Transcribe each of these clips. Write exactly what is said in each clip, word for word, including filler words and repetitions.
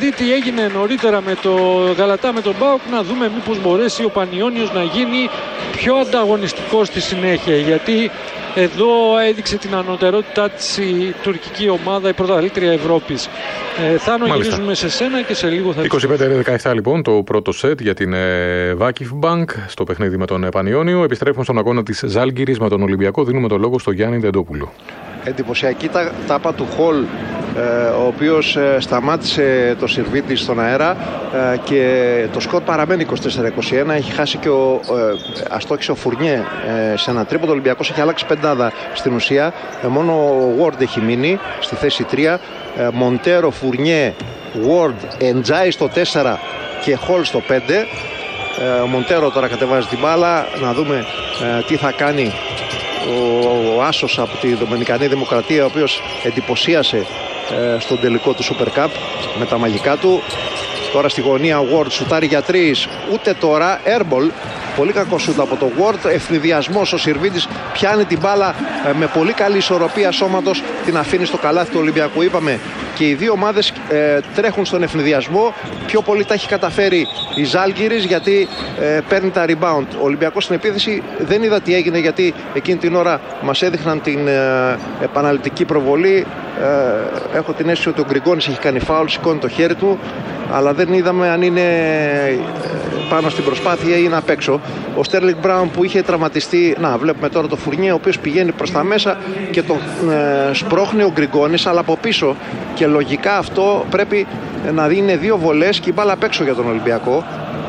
δει τι έγινε νωρίτερα με το Γαλατά με τον ΠΑΟΚ, να δούμε μήπως μπορέσει ο Πανιώνιος να γίνει πιο ανταγωνιστικός στη συνέχεια, γιατί εδώ έδειξε την ανωτερότητά της η τουρκική ομάδα, η πρωταθλήτρια Ευρώπης. Ε, Θάνο, γυρίζουμε σε σένα και σε λίγο θα... είκοσι πέντε δεκαεπτά λοιπόν το πρώτο σετ για την ε, Vakif Bank στο παιχνίδι με τον Πανιώνιο. Επιστρέφουμε στον αγώνα της Ζάλγκιρις με τον Ολυμπιακό. Δίνουμε το λόγο στον Γιάννη Δεντόπουλο. Εντυπωσιακή τα, τάπα του Χολ, ε, ο οποίος ε, σταμάτησε το Σιρβίτη στον αέρα ε, και το σκορ παραμένει είκοσι τέσσερα είκοσι ένα. Έχει χάσει και ο, ε, αστόχησε ο Φουρνιέ ε, σε ένα τρίποντο. Ο Ολυμπιακός έχει αλλάξει πεντάδα στην ουσία. Ε, μόνο ο Ward έχει μείνει στη θέση τρία. Ε, Μοντέρο, Φουρνιέ, Ward, Εντζάι στο τέσσερα και Χολ στο πέντε. Ε, ο Μοντέρο τώρα κατεβάζει την μπάλα. Να δούμε ε, τι θα κάνει ο, ο Άσος από τη Δομινικανή Δημοκρατία, ο οποίος εντυπωσίασε ε, στον τελικό του Super Cup με τα μαγικά του. Τώρα στη γωνία ο Ward σουτάρει για τρεις, ούτε τώρα, airball. Πολύ κακό σούτ από το Ward. Ευθυνδιασμός, ο Σιρβίδης πιάνει την μπάλα ε, με πολύ καλή ισορροπία σώματος, την αφήνει στο καλάθι του Ολυμπιακού. Είπαμε και οι δύο ομάδες ε, τρέχουν στον ευθυνδιασμό. Πιο πολύ τα έχει καταφέρει η Ζάλγκιρις, γιατί ε, παίρνει τα rebound. Ο Ολυμπιακός στην επίθεση δεν είδα τι έγινε, γιατί εκείνη την ώρα μας έδειχναν την ε, επαναληπτική προβολή. Ε, έχω την αίσθηση ότι ο Γκριγκόνης έχει κάνει φάουλ, σηκώνει το χέρι του, αλλά δεν είδαμε αν είναι πάνω στην προσπάθεια ή είναι απ' έξω. Ο Στέρλινγκ Μπράουν που είχε τραυματιστεί, να βλέπουμε τώρα το Φουρνιέ, ο οποίος πηγαίνει προς τα μέσα και τον ε, σπρώχνει ο Γκριγκόνης, αλλά από πίσω, και λογικά αυτό πρέπει να είναι δύο βολές και η μπάλα απ' έξω για τον Ολυμπιακό.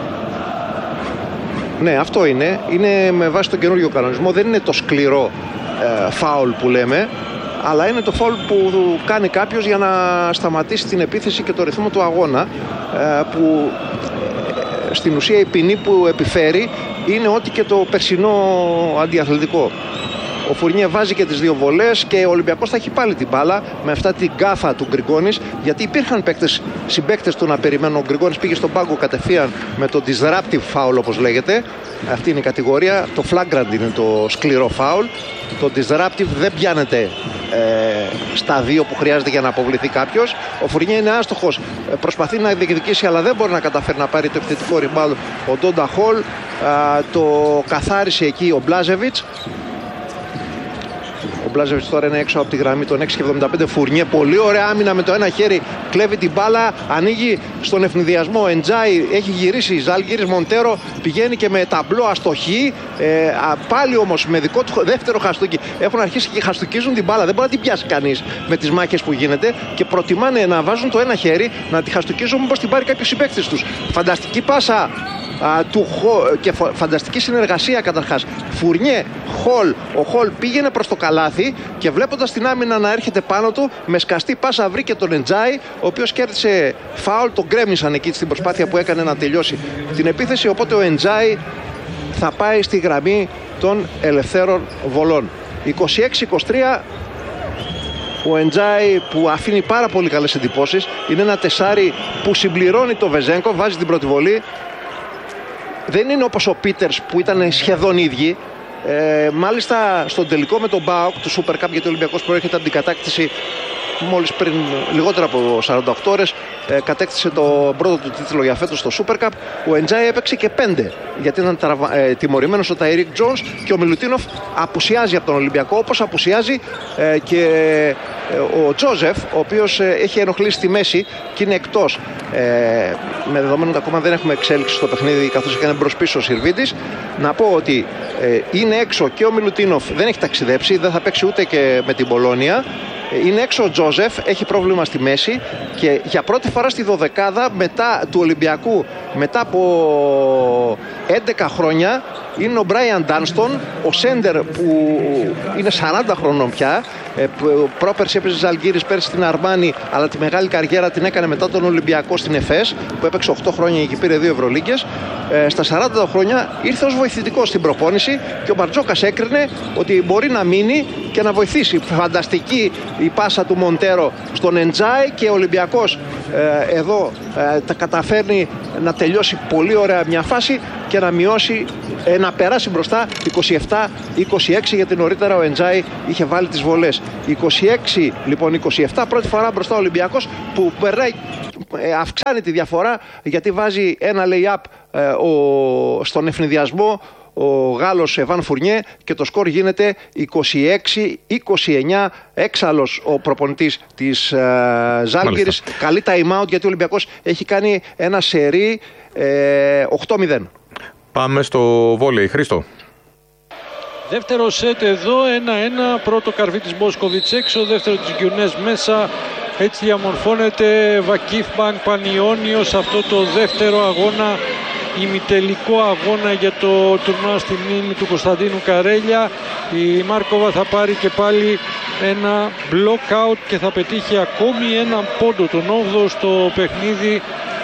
Ναι, αυτό είναι, είναι με βάση τον καινούριο κανονισμό, δεν είναι το σκληρό ε, φάουλ που λέμε, αλλά είναι το φάουλ που κάνει κάποιος για να σταματήσει την επίθεση και το ρυθμό του αγώνα, που στην ουσία η ποινή που επιφέρει είναι ό,τι και το περσινό αντιαθλητικό. Ο Φουρνιέ βάζει και τις δύο βολές και ο Ολυμπιακός θα έχει πάλι την μπάλα με αυτά την γκάφα του Γκριγκόνης, γιατί υπήρχαν παίκτες, συμπαίκτες του να περιμένουν. Ο Γκριγκόνης πήγε στον πάγκο κατευθείαν με το disruptive foul, όπως λέγεται. Αυτή είναι η κατηγορία. Το flagrant είναι το σκληρό foul. Το disruptive δεν πιάνεται ε, στα δύο που χρειάζεται για να αποβληθεί κάποιος. Ο Φουρνιέ είναι άστοχος, ε, προσπαθεί να διεκδικήσει, αλλά δεν μπορεί να καταφέρει να πάρει το επιθετικό rebound ο Ντόντα Χολ. Ε, το καθάρισε εκεί ο Μπλάζεβιτς. Ο Μπλάζεβιτς τώρα είναι έξω από τη γραμμή των έξι και εβδομήντα πέντε. Φουρνιέ, πολύ ωραία άμυνα με το ένα χέρι, κλέβει την μπάλα, ανοίγει στον ευνηδιασμό. Εντζάι έχει γυρίσει, Ζάλγκιρις, Μοντέρο πηγαίνει και με ταμπλό αστοχή. Ε, πάλι όμως με δικό του δεύτερο χαστούκι. Έχουν αρχίσει και χαστούκίζουν την μπάλα. Δεν μπορεί να την πιάσει κανείς με τις μάχες που γίνεται και προτιμάνε να βάζουν το ένα χέρι, να τη χαστούκίζουν μήπως την πάρει κάποιος συμπαίκτης τους. Φανταστική πάσα α, του Χολ και φανταστική συνεργασία καταρχάς. Φουρνιέ, Χολ. Ο Χολ πήγαινε προς το καλάθι και βλέποντας την άμυνα να έρχεται πάνω του, με σκαστή πάσα βρήκε τον Εντζάι, ο οποίος κέρδισε φάουλ, τον γκρέμισαν εκεί στην προσπάθεια που έκανε να τελειώσει την επίθεση. Οπότε ο Εντζάι θα πάει στη γραμμή των ελευθέρων βολών. είκοσι έξι είκοσι τρία. Ο Εντζάι που αφήνει πάρα πολύ καλές εντυπώσεις. Είναι ένα τεσάρι που συμπληρώνει το Βεζένκο, βάζει την πρώτη βολή. Δεν είναι όπως ο Πίτερς που ήταν σχεδόν ίδιοι. Ε, μάλιστα στον τελικό με τον ΠΑΟΚ του Super Cup, γιατί ο Ολυμπιακός προέρχεται από την κατάκτηση μόλις πριν λιγότερο από σαράντα οκτώ ώρες, ε, κατέκτησε το πρώτο του τίτλο για φέτος στο Super Cup. Ο Εντζάι έπαιξε και πέντε, γιατί ήταν ταραβα... ε, τιμωρημένος ο Ταϊρίκ Τζόνς, και ο Μιλουτίνοφ απουσιάζει από τον Ολυμπιακό, όπως απουσιάζει ε, και ε, ο Τζόζεφ, ο οποίος ε, έχει ενοχλήσει στη μέση και είναι εκτός. Ε, με δεδομένο ότι ακόμα δεν έχουμε εξέλιξη στο παιχνίδι, καθώς έκανε μπρος πίσω ο Σιρβίδης. Να πω ότι ε, είναι έξω και ο Μιλουτίνοφ, δεν έχει ταξιδέψει, δεν θα παίξει ούτε και με την Πολόνια. Είναι έξω ο Τζόζεφ, έχει πρόβλημα στη μέση, και για πρώτη φορά στη δωδεκάδα μετά του Ολυμπιακού, μετά από έντεκα χρόνια, είναι ο Μπράιαν Ντάνστον, ο σέντερ που είναι σαράντα χρονών πια. Πρόπερση έπαιζε Ζαλγκίρις, πέρσι στην Αρμάνι, αλλά τη μεγάλη καριέρα την έκανε μετά τον Ολυμπιακό στην Εφές, που έπαιξε οκτώ χρόνια και πήρε δύο Ευρωλίγκες. Ε, στα σαράντα χρόνια ήρθε ως βοηθητικός στην προπόνηση και ο Μπαρτζόκας έκρινε ότι μπορεί να μείνει και να βοηθήσει. Φανταστική η πάσα του Μοντέρο στον Εντζάι, και ο Ολυμπιακός ε, εδώ ε, τα καταφέρνει να τελειώσει πολύ ωραία μια φάση και να μειώσει ένα να περάσει μπροστά είκοσι επτά είκοσι έξι, γιατί νωρίτερα ο Εντζάι είχε βάλει τις βολές. είκοσι έξι λοιπόν είκοσι επτά, πρώτη φορά μπροστά ο Ολυμπιακός που περνάει, αυξάνει τη διαφορά, γιατί βάζει ένα lay-up ε, ο, στον ευνηδιασμό ο Γάλλος Εβάν Φουρνιέ και το σκορ γίνεται είκοσι έξι είκοσι εννιά. Έξαλλος ο προπονητής της ε, Ζάλγκιρης. Καλή time out, γιατί ο Ολυμπιακός έχει κάνει ένα σερί ε, οκτώ μηδέν. Πάμε στο βόλεϊ. Χρήστο. Δεύτερο σετ εδώ, ένα ένα. Πρώτο καρφί της Μπόσκοβιτς έξω, δεύτερο της Γκιουνές μέσα. Έτσι διαμορφώνεται Βακίφ Μπανκ Πανιόνιος αυτό το δεύτερο αγώνα, ημιτελικό αγώνα για το τουρνουά στη μνήμη του Κωνσταντίνου Καρέλια. Η Μάρκοβα θα πάρει και πάλι ένα block out και θα πετύχει ακόμη έναν πόντο, τον όγδοο στο παιχνίδι.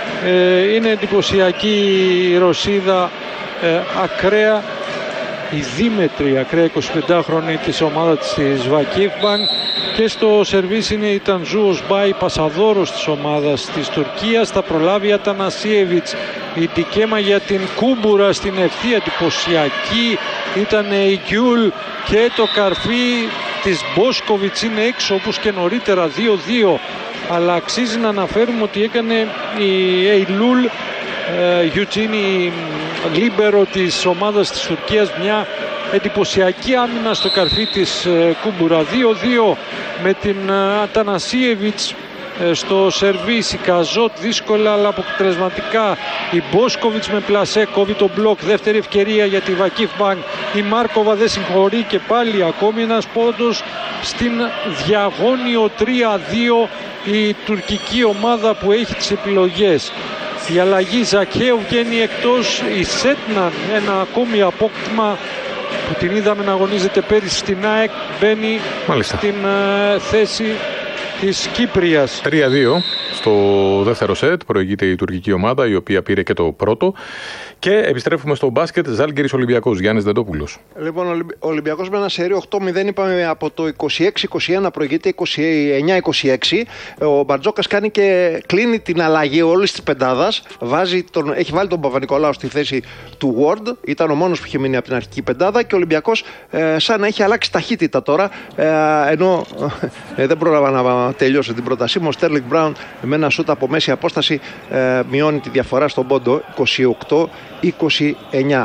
Ε, είναι εντυπωσιακή η Ρωσίδα, ε, ακραία, η δίμετρη ακραία εικοσιπεντάχρονη της ομάδας της Βακίφ Μπανκ. Και στο σερβίς είναι η Τανζού Οσμπάη, πασαδόρος της ομάδας της Τουρκίας. Θα προλάβει η Ατανασίεβιτς. Η Τικέμα για την Κούμπουρα στην ευθεία, εντυπωσιακή ήταν η Γκιούλ. Και το καρφί της Μπόσκοβιτς είναι έξω, όπως και νωρίτερα, δύο δύο. Αλλά αξίζει να αναφέρουμε ότι έκανε η Ειλούλ Γιουτζίνη, λίμπερο της ομάδας της Τουρκίας, μια εντυπωσιακή άμυνα στο καρφί της Κούμπουρα. δύο δύο με την Ατανασίεβιτς στο σερβίς. Η Καζότ δύσκολα αλλά αποτελεσματικά. Η Μπόσκοβιτς με πλασέ κόβει το μπλοκ. Δεύτερη ευκαιρία για τη Βακίφ Μπανκ. Η Μάρκοβα δεν συγχωρεί και πάλι ακόμη ένας πόντος στην διαγώνιο τρία δύο η τουρκική ομάδα που έχει τις επιλογές. Η αλλαγή Ζακέου βγαίνει εκτός. Η Σέτναν, ένα ακόμη απόκτημα που την είδαμε να αγωνίζεται πέρυσι στην ΑΕΚ, μπαίνει Μάλιστα. στην uh, θέση της Κύπριας. τρία δύο στο δεύτερο σετ προηγείται η τουρκική ομάδα, η οποία πήρε και το πρώτο. Και επιστρέφουμε στο μπάσκετ. Ζάλγκιρις Ολυμπιακός. Γιάννης Δεντόπουλος. Λοιπόν, ο Ολυμπιακός με ένα σερί οκτώ μηδέν, είπαμε, από το είκοσι έξι είκοσι ένα προηγείται είκοσι εννιά είκοσι έξι. Ο Μπαρτζόκας κάνει και κλείνει την αλλαγή όλης της πεντάδας. Βάζει τον, έχει βάλει τον Παπα-Νικολάου στη θέση του Ward. Ήταν ο μόνος που είχε μείνει από την αρχική πεντάδα. Και ο Ολυμπιακός ε, σαν να έχει αλλάξει ταχύτητα τώρα. Ε, ενώ ε, δεν πρόλαβα να τελειώσω την πρότασή μου. Ο Στέρλινγκ Μπράουν με ένα σούτ από μέση απόσταση ε, μειώνει τη διαφορά στον πόντο είκοσι οκτώ είκοσι εννιά.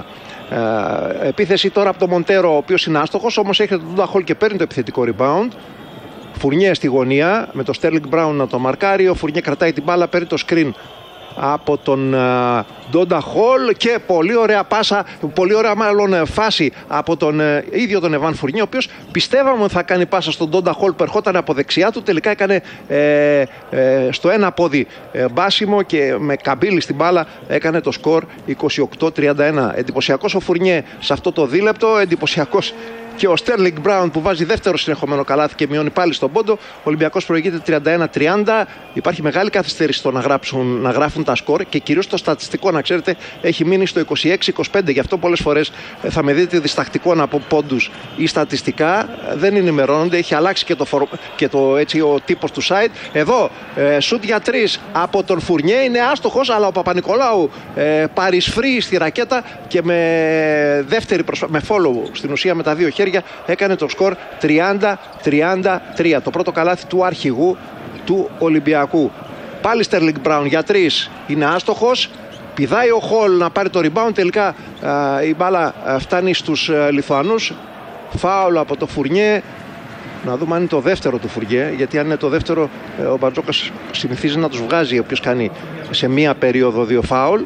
Ε, επίθεση τώρα από τον Μοντέρο, ο οποίος είναι άστοχος, όμως έχει τον Ντόντα Χολ και παίρνει το επιθετικό rebound. Φουρνιέ στη γωνία με τον Στέρλινγκ Μπράουν να το μαρκάρει. Ο Φουρνιέ κρατάει την μπάλα, παίρνει το screen από τον Ντόντα Χολ και πολύ ωραία πάσα, πολύ ωραία μάλλον φάση από τον uh, ίδιο τον Εβάν Φουρνιέ, ο οποίος πιστεύαμε ότι θα κάνει πάσα στον Ντόντα Χολ που ερχόταν από δεξιά του, τελικά έκανε ε, ε, στο ένα πόδι ε, μπάσιμο και με καμπύλη στην μπάλα έκανε το σκορ είκοσι οκτώ τριάντα ένα. Εντυπωσιακός ο Φουρνιέ σε αυτό το δίλεπτο, εντυπωσιακός και ο Στέρλινγκ Μπράουν που βάζει δεύτερο συνεχόμενο καλάθι και μειώνει πάλι στον πόντο. Ο Ολυμπιακός προηγείται τριάντα ένα τριάντα. Υπάρχει μεγάλη καθυστέρηση στο να, γράψουν, να γράφουν τα σκορ και κυρίως το στατιστικό, να ξέρετε, έχει μείνει στο είκοσι έξι είκοσι πέντε. Γι' αυτό πολλές φορές θα με δείτε διστακτικό να πω πόντους ή στατιστικά. Δεν ενημερώνονται. Έχει αλλάξει και το, φορ... και το έτσι, ο τύπος του site. Εδώ ε, σουτ για τρεις από τον Φουρνιέ. Είναι άστοχος, αλλά ο Παπα-Νικολάου ε, παρισφρεί στη ρακέτα και με δεύτερη προσπά... με follow στην ουσία με τα δύο χέρια έκανε το σκορ τριάντα τριάντα τρία. Το πρώτο καλάθι του αρχηγού του Ολυμπιακού. Πάλι Στέρλινγκ Μπράουν για τρεις, είναι άστοχος. Πηδάει ο Χολ να πάρει το rebound. Τελικά α, η μπάλα α, φτάνει στους α, Λιθουανούς. Φάουλ από το Φουρνιέ. Να δούμε αν είναι το δεύτερο του Φουρνιέ, γιατί αν είναι το δεύτερο ο Μπαρτζόκας συνηθίζει να τους βγάζει, ο οποίος κάνει σε μία περίοδο δύο φάουλ.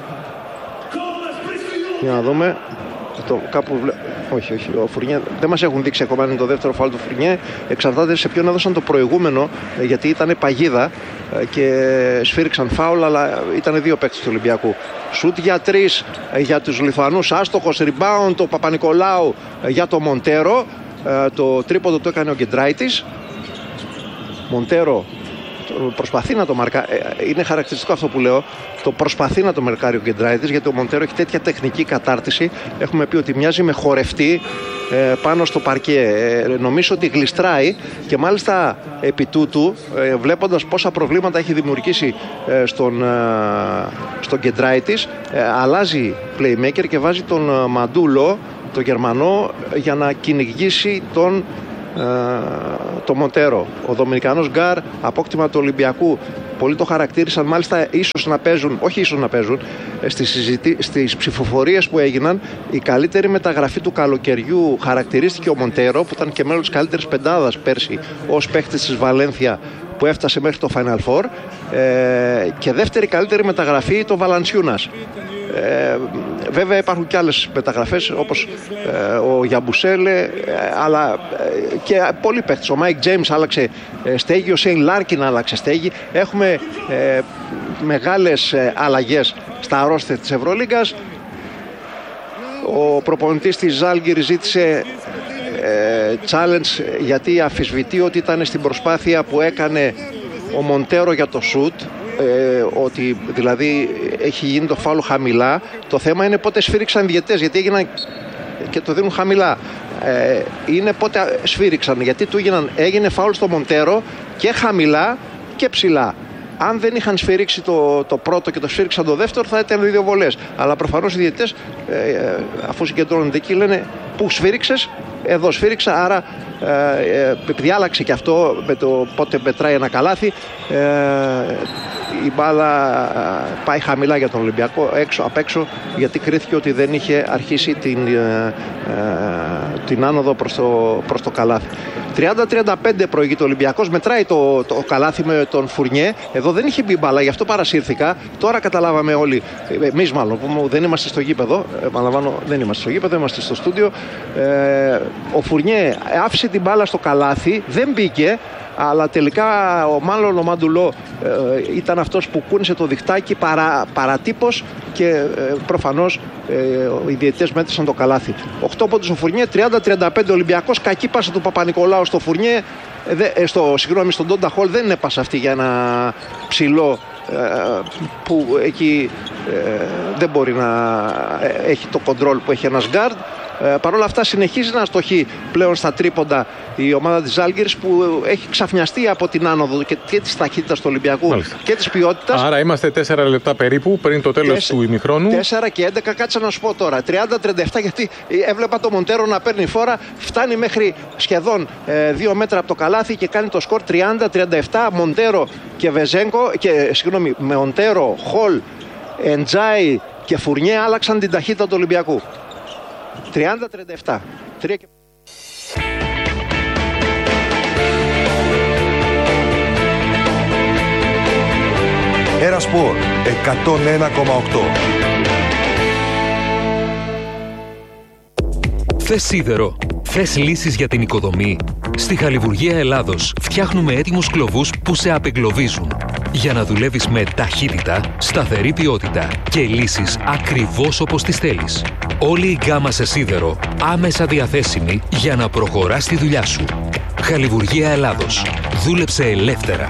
Για να δούμε. Το, κάπου... Όχι, όχι. Ο Φουρνιέ δεν μας έχουν δείξει ακόμα αν είναι το δεύτερο φάουλ του Φουρνιέ. Εξαρτάται σε ποιον έδωσαν το προηγούμενο, γιατί ήταν παγίδα και σφύριξαν φάουλ, αλλά ήταν δύο παίκτες του Ολυμπιακού. Σουτ για τρεις για τους Λιθουανούς, άστοχος, rebound το Παπα-Νικολάου για το Μοντέρο. Το τρίποντο το έκανε ο Γκεντράιτης. Μοντέρο προσπαθεί να το μαρκάρει. Είναι χαρακτηριστικό αυτό που λέω. Το προσπαθεί να το μαρκάρει ο Γκεντράιτης, γιατί ο Μοντέρο έχει τέτοια τεχνική κατάρτιση. Έχουμε πει ότι μοιάζει με χορευτή ε, πάνω στο παρκέ. Ε, νομίζω ότι γλιστράει και μάλιστα επί τούτου, ε, βλέποντας πόσα προβλήματα έχει δημιουργήσει ε, στον, ε, στον Γκεντράιτης, ε, αλλάζει playmaker και βάζει τον ε, Μαντούλο, τον Γερμανό, για να κυνηγήσει τον το Μοντέρο. Ο Δομινικανός γκάρ, απόκτημα του Ολυμπιακού. Πολλοί το χαρακτήρισαν, μάλιστα ίσως να παίζουν, όχι ίσως να παίζουν, στις, συζητή, στις ψηφοφορίες που έγιναν, η καλύτερη μεταγραφή του καλοκαιριού χαρακτηρίστηκε ο Μοντέρο, που ήταν και μέλος της καλύτερης πεντάδας πέρσι ως παίχτης της Βαλένθια, που έφτασε μέχρι το Final Four, ε, και δεύτερη καλύτερη μεταγραφή το Valanciunas. Ε, βέβαια υπάρχουν και άλλες μεταγραφές, όπως ε, ο Γιαμπουσέλε, ε, αλλά ε, και πολλοί παίχτες. Ο Μάικ Τζέιμς άλλαξε ε, στέγη, ο Σέιν Λάρκιν άλλαξε στέγη. Έχουμε ε, μεγάλες ε, αλλαγές στα ρόστερ της Ευρωλίγκας. Ο προπονητής της Ζάλγκιρης ζήτησε ε, challenge, γιατί αφισβητεί ότι ήταν στην προσπάθεια που έκανε ο Μοντέρο για το σουτ. Ε, ότι δηλαδή έχει γίνει το φάουλ χαμηλά. Το θέμα είναι πότε σφύριξαν οι διαιτητές, γιατί έγιναν και το δίνουν χαμηλά. Ε, είναι πότε σφύριξαν, γιατί του έγιναν, έγινε φάουλ στο Μοντέρο και χαμηλά και ψηλά. Αν δεν είχαν σφυρίξει το, το πρώτο και το σφύριξαν το δεύτερο, θα ήταν δύο βολές. Αλλά προφανώς οι διαιτητές, ε, αφού συγκεντρώνονται εκεί, λένε πού σφύριξες, εδώ σφύριξα. Άρα ε, ε, επειδή άλλαξε και αυτό με το πότε μετράει ένα καλάθι, ε, η μπάλα πάει χαμηλά για τον Ολυμπιακό, έξω, απ' έξω, γιατί κρίθηκε ότι δεν είχε αρχίσει την, ε, ε, την άνοδο προς το, προς το καλάθι. τριάντα τριάντα πέντε προηγείται ο Ολυμπιακός, μετράει το, το καλάθι με τον Φουρνιέ. Εδώ δεν είχε μπει μπάλα, γι' αυτό παρασύρθηκα. Τώρα καταλάβαμε όλοι, εμείς μάλλον, που δεν είμαστε στο γήπεδο, επαναλαμβάνω, δεν είμαστε στο γήπεδο, είμαστε στο στούντιο. Ε, ο Φουρνιέ άφησε την μπάλα στο καλάθι, δεν μπήκε, αλλά τελικά ο, μάλλον ο Μαντουλό ε, ήταν αυτός που κούνησε το διχτάκι παρα, παρατύπως και ε, προφανώς ε, οι διαιτητές μέτρησαν το καλάθι. οκτώ πόντους ο Φουρνιέ, τριάντα τριάντα πέντε Ολυμπιακός. Κακή πάσα του Παπα-Νικολάου στο Φουρνιέ, ε, στο, συγγνώμη, στον Ντόντα Χολ. Δεν είναι πάσα αυτή για ένα ψηλό ε, που εκεί ε, δεν μπορεί να ε, έχει το κοντρόλ που έχει ένας γκάρντ. Ε, Παρ' όλα αυτά συνεχίζει να αστοχεί πλέον στα τρίποντα η ομάδα της Ζάλγκιρης, που έχει ξαφνιαστεί από την άνοδο και, και της ταχύτητας του Ολυμπιακού. Μάλιστα. Και της ποιότητας. Άρα είμαστε τέσσερα λεπτά περίπου πριν το τέλος Τέσ... του ημιχρόνου. τέσσερα και έντεκα, κάτσε να σου πω τώρα. τριάντα τριάντα επτά, γιατί έβλεπα το Μοντέρο να παίρνει φόρα. Φτάνει μέχρι σχεδόν ε, δύο μέτρα από το καλάθι και κάνει το σκορ τριάντα τριάντα επτά. Μοντέρο και Βεζέγκο, και συγγνώμη, Μοντέρο, Χολ, Εντζάι και Φουρνιέ άλλαξαν την ταχύτητα του Ολυμπιακού. τριάντα τριάντα επτά. Ένα Σπορ εκατόν ένα κόμμα οκτώ. Θες σίδερο? Θες λύσεις για την οικοδομή? Στη Χαλιβουργία Ελλάδος φτιάχνουμε έτοιμους κλωβούς που σε απεγκλωβίζουν, για να δουλεύεις με ταχύτητα, σταθερή ποιότητα και λύσεις ακριβώς όπως τις θέλεις. Όλη η γκάμα σε σίδερο άμεσα διαθέσιμη για να προχωράς τη δουλειά σου. Χαλιβουργία Ελλάδος. Δούλεψε ελεύθερα.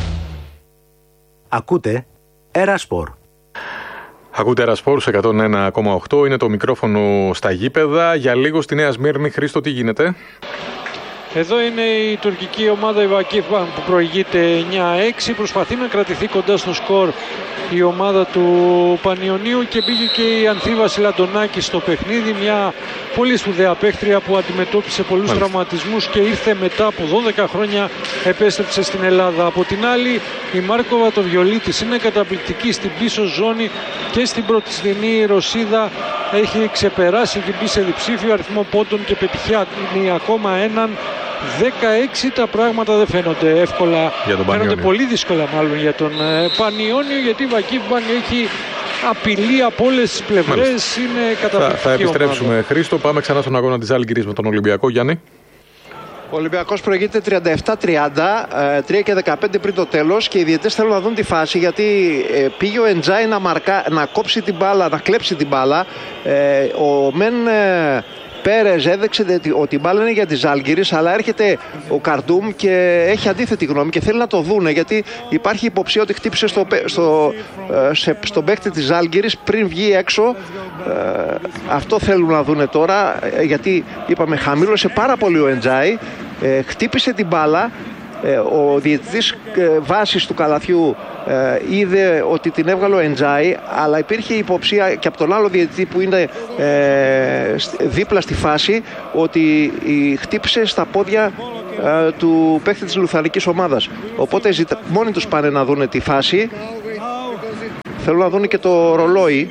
Ακούτε Ερασπορ. Ακούτε Ερασπορ σε εκατόν ένα κόμμα οκτώ. Είναι το μικρόφωνο στα γήπεδα. Για λίγο στη Νέα Σμύρνη. Χρήστο, τι γίνεται? Εδώ είναι η τουρκική ομάδα η Vakif Bank που προηγείται εννιά έξι. Προσπαθεί να κρατηθεί κοντά στο σκορ η ομάδα του Πανιωνίου και μπήκε και η Ανθή Βασιλαντονάκη στο παιχνίδι. Μια πολύ σπουδαία παίχτρια που αντιμετώπισε πολλούς τραυματισμούς και ήρθε μετά από δώδεκα χρόνια, επέστρεψε στην Ελλάδα. Από την άλλη, η Μάρκοβα το βιολί της είναι καταπληκτική στην πίσω ζώνη και στην πρωτιστινή Ρωσίδα. Έχει ξεπεράσει και μπει σε διψήφιο αριθμό πόντων και πετυχαίνει ακόμα έναν. δεκαέξι. Τα πράγματα δεν φαίνονται εύκολα, φαίνονται πολύ δύσκολα μάλλον για τον ε, Πανιόνιο, γιατί η Vakif Bank έχει απειλή από όλες τις πλευρές. Είναι καταπληκτική. Θα, θα επιστρέψουμε ομάδα. Χρήστο, πάμε ξανά στον αγώνα της Ζάλγκιρης με τον Ολυμπιακό. Γιάννη. Ο Ολυμπιακός προηγείται τριάντα επτά τριάντα, τρία και δεκαπέντε πριν το τέλος, και οι διαιτητές θέλουν να δουν τη φάση, γιατί ε, πήγε ο Εντζάι να, μαρκά, να κόψει την μπάλα, να κλέψει την μπάλα. Ε, ο Μεν ε, Πέρες έδειξε ότι η μπάλα είναι για τη Ζάλγκιρις, αλλά έρχεται ο Καρντούμ και έχει αντίθετη γνώμη και θέλει να το δούνε, γιατί υπάρχει υποψία ότι χτύπησε στο, στο, σε, στον παίκτη της Ζάλγκιρις πριν βγει έξω. Ε, αυτό θέλουν να δούνε τώρα, γιατί είπαμε χαμήλωσε πάρα πολύ ο Εντζάι, ε, χτύπησε την μπάλα. Ο διαιτητής βάσης του καλαθιού ε, είδε ότι την έβγαλε ο Εντζάι, αλλά υπήρχε υποψία και από τον άλλο διαιτητή που είναι ε, δίπλα στη φάση ότι χτύπησε στα πόδια ε, του παίκτη της λουθανικής ομάδας. Οπότε ζητα... μόνοι τους πάνε να δουν τη φάση. Θέλουν να δουν και το ρολόι.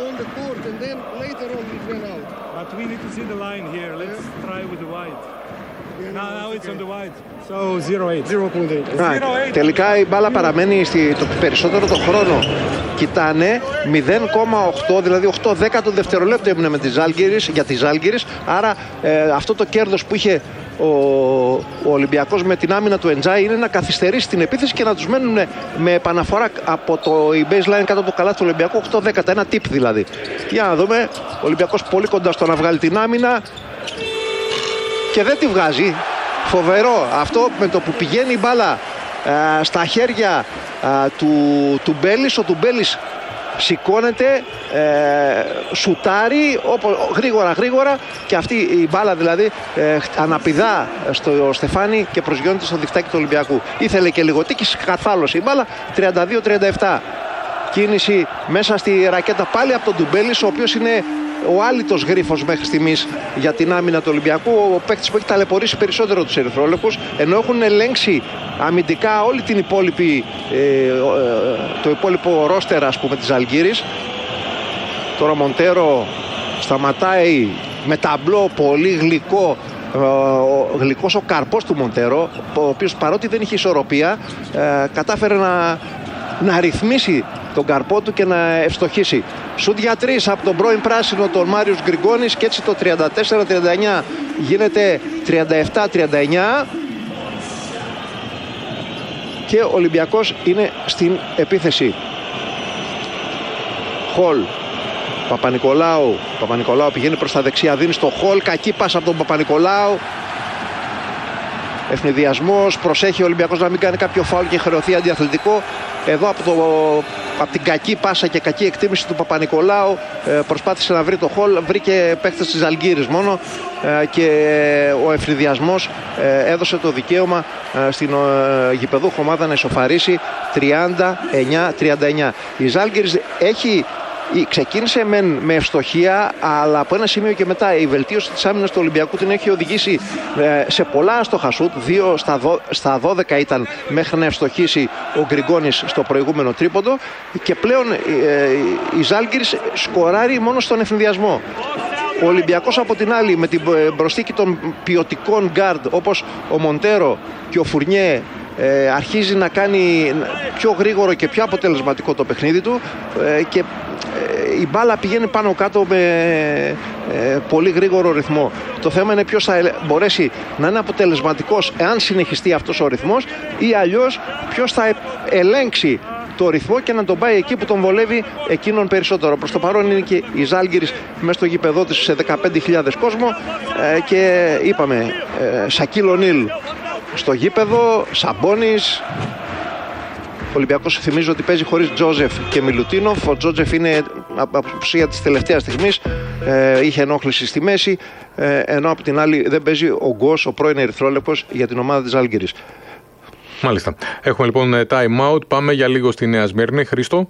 Α, τελικά η μπάλα παραμένει στη, το περισσότερο το χρόνο. Κοιτάνε μηδέν κόμμα οκτώ, δηλαδή οκτώ δέκατο δευτερολέπτο έμεινε με τη Ζάλγκιρις, για τη Ζάλγκιρις. Άρα ε, αυτό το κέρδος που είχε ο, ο Ολυμπιακός με την άμυνα του Εντζάι είναι να καθυστερήσει την επίθεση και να τους μένουν με επαναφορά από το η baseline κάτω από το καλάθι του Ολυμπιακού οκτώ δέκατα, ένα tip δηλαδή. Για να δούμε, ο Ολυμπιακός πολύ κοντά στο να βγάλει την άμυνα και δεν τη βγάζει. Φοβερό αυτό, με το που πηγαίνει η μπάλα α, στα χέρια α, του, του Μπέλης. Ο Τουμπέλης σηκώνεται, ε, σουτάρει όπως, γρήγορα γρήγορα και αυτή η μπάλα δηλαδή ε, αναπηδά στο Στεφάνι και προσγειώνεται στο διχτάκι του Ολυμπιακού. Ήθελε και λιγοτίκη, σκαρφάλωσε η μπάλα. Τριάντα δύο τριάντα επτά. Κίνηση μέσα στη ρακέτα πάλι από τον Τουμπέλης, ο οποίος είναι ο άλυτος γρίφος μέχρι στιγμής για την άμυνα του Ολυμπιακού, ο παίκτης που έχει ταλαιπωρήσει περισσότερο τους ερυθρόλευκους, ενώ έχουν ελέγξει αμυντικά όλη την υπόλοιπη, ε, το υπόλοιπο ρόστερ, ας πούμε, της Ζαλγκίρης. Τώρα ο Μοντέρο σταματάει με ταμπλό πολύ γλυκό, ο γλυκός ο καρπός του Μοντέρο, ο οποίος παρότι δεν είχε ισορροπία ε, κατάφερε να, να ρυθμίσει τον καρπό του και να ευστοχίσει. Σουτ για τρεις από τον πρώην πράσινο τον Μάριος Γκριγκόνης και έτσι το τριάντα τέσσερα τριάντα εννιά γίνεται τριάντα επτά τριάντα εννιά και ο Ολυμπιακός είναι στην επίθεση. Χολ, Παπα-Νικολάου, Παπα-Νικολάου πηγαίνει προς τα δεξιά, δίνει στο Χολ, κακή πάσα από τον Παπα-Νικολάου. Ευνηδιασμός, προσέχει ο Ολυμπιακός να μην κάνει κάποιο φάουλ και χρεωθεί αντιαθλητικό. Εδώ από, το, από την κακή πάσα και κακή εκτίμηση του Παπα-Νικολάου ε, προσπάθησε να βρει το Χολ, βρήκε παίκτες της Ζαλγκίρης μόνο ε, και ο ευνηδιασμός ε, έδωσε το δικαίωμα ε, στην ε, γηπεδούχο ομάδα να ισοφαρίσει τριάντα εννιά τριάντα εννιά. Η Ζαλγκίρης έχει... ξεκίνησε με, με ευστοχία, αλλά από ένα σημείο και μετά η βελτίωση της άμυνας του Ολυμπιακού την έχει οδηγήσει ε, σε πολλά άστοχα σουτ. Δύο στα, δω, στα δώδεκα ήταν μέχρι να ευστοχίσει ο Γκριγκόνης στο προηγούμενο τρίποντο και πλέον ε, η Ζάλγκιρις σκοράρει μόνο στον ευνηδιασμό. Ο Ολυμπιακός από την άλλη με την μπροστίκη των ποιοτικών γκάρντ όπως ο Μοντέρο και ο Φουρνιέ ε, αρχίζει να κάνει πιο γρήγορο και πιο αποτελεσματικό το παιχνίδι του ε, και η μπάλα πηγαίνει πάνω κάτω με ε, πολύ γρήγορο ρυθμό. Το θέμα είναι ποιος θα μπορέσει να είναι αποτελεσματικός εάν συνεχιστεί αυτός ο ρυθμός ή αλλιώς ποιος θα ελέγξει το ρυθμό και να τον πάει εκεί που τον βολεύει εκείνον περισσότερο. Προς το παρόν είναι και η Ζάλγκιρις μέσα στο γήπεδό της σε δεκαπέντε χιλιάδες κόσμο ε, και είπαμε ε, Σακίλ Ονίλ στο γήπεδο, Σαμπόνις. Ο Ολυμπιακός θυμίζω ότι παίζει χωρίς Τζόζεφ και Μιλουτίνοφ. Ο Τζόζεφ είναι απουσία της τελευταίας στιγμής, ε, είχε ενόχληση στη μέση, ε, ενώ από την άλλη δεν παίζει ο Γκος, ο πρώην ερυθρόλευκος, για την ομάδα της Ζάλγκιρης. Μάλιστα. Έχουμε λοιπόν time out. Πάμε για λίγο στη Νέα Σμύρνη. Χρήστο.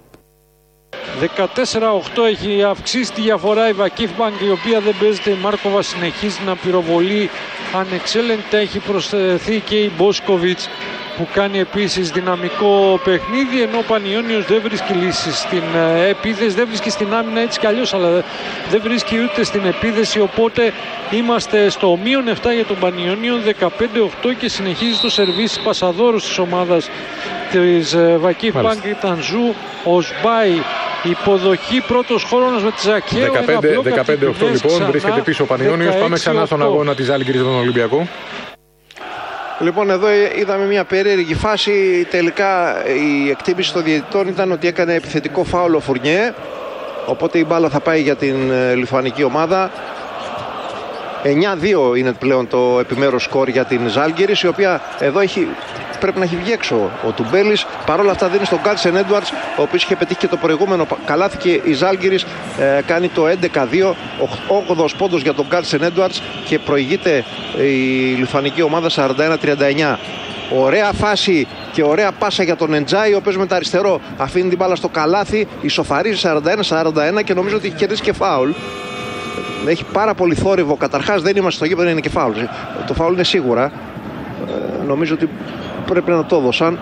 δεκατέσσερα οκτώ έχει αυξήσει τη διαφορά η Βακίφ Μπανκ, η οποία δεν παίζεται. Η Μάρκοβα συνεχίζει να πυροβολεί ανεξέλεγκτα. Έχει προσθεθεί και η Μπόσκοβιτς που κάνει επίσης δυναμικό παιχνίδι, ενώ ο Πανιόνιος δεν βρίσκει λύσεις στην επίθεση, δεν βρίσκει στην άμυνα έτσι κι αλλιώς, αλλά δεν βρίσκει ούτε στην επίθεση, οπότε είμαστε στο μείον επτά για τον Πανιόνιο, δεκαπέντε οκτώ και συνεχίζει το σερβίς πασαδόρους της ομάδας της Βακίφ Μπανκ. Ήταν Ζου, ο Σμπάι, υποδοχή πρώτος χρόνος με τη Ζακέο. δεκαπέντε οκτώ λοιπόν, βρίσκεται πίσω ο Πανιόνιος. Πάμε ξανά στον αγώνα της Ζάλγκιρης με τον Ολυμπιακό. Λοιπόν, εδώ είδαμε μια περίεργη φάση. Τελικά η εκτίμηση των διαιτητών ήταν ότι έκανε επιθετικό φάουλο ο Φουρνιέ, οπότε η μπάλα θα πάει για την λιθουανική ομάδα. εννιά δύο είναι πλέον το επιμέρους σκορ για την Ζάλγκιρις, η οποία εδώ έχει, πρέπει να έχει βγει έξω ο Τουμπέλης. Παρ' όλα αυτά δίνει στον Κάρλσεν Έντουαρτς, ο οποίος είχε πετύχει και το προηγούμενο καλάθι, και η Ζάλγκιρις ε, κάνει το έντεκα δύο, όγδοος πόντος για τον Κάρλσεν Έντουαρτς και προηγείται η λιθουανική ομάδα σαράντα ένα τριάντα εννιά. Ωραία φάση και ωραία πάσα για τον Εντζάι, ο οποίος με το αριστερό αφήνει την μπάλα στο καλάθι, ισοφαρίζει σαράντα ένα σαράντα ένα και νομίζω ότι έχει κερδίσει και φάουλ. Έχει πάρα πολύ θόρυβο. Καταρχάς δεν είμαστε στο γήπεδο, είναι και φάουλ. Το φάουλ είναι σίγουρα. Ε, νομίζω ότι πρέπει να το έδωσαν.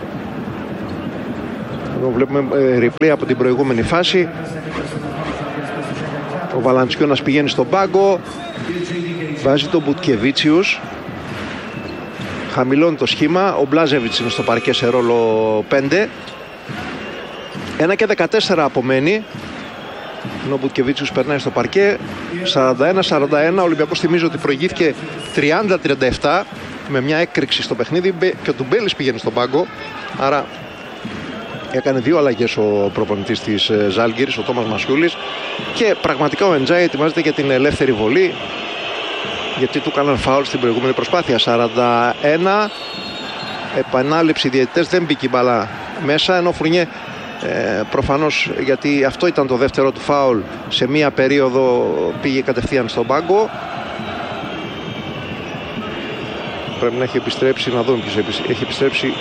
Εδώ βλέπουμε replay από την προηγούμενη φάση. Ο Βαλαντσιώνας πηγαίνει στον πάγκο, βάζει τον Μπουτκεβίτσιους, χαμηλώνει το σχήμα. Ο Μπλάζεβιτς είναι στο παρκέ σε ρόλο πέντε. ένα και δεκατέσσερα απομένει, ενώ ο Μπουτκεβίτσιους περνάει στο παρκέ. Σαράντα ένα σαράντα ένα. Ο Ολυμπιακός, θυμίζει ότι προηγήθηκε τριάντα τριάντα επτά με μια έκρηξη στο παιχνίδι και ο Τουμπέλης πηγαίνει στον πάγκο. Άρα έκανε δύο αλλαγές ο προπονητής της Ζάλγκιρις, ο Τόμας Μασιούλης, και πραγματικά ο Εντζάι ετοιμάζεται για την ελεύθερη βολή, γιατί του έκαναν φάουλ στην προηγούμενη προσπάθεια. Σαράντα ένα, επανάληψη, διαιτητές, δεν μπήκε η μπάλα μέσα, ενώ Φουρνιέ ε, προφανώς, γιατί αυτό ήταν το δεύτερο του φάουλ σε μία περίοδο, πήγε κατευθείαν στον πάγκο. Πρέπει να έχει επιστρέψει, να δούμε ποιος έχει επιστρέψει,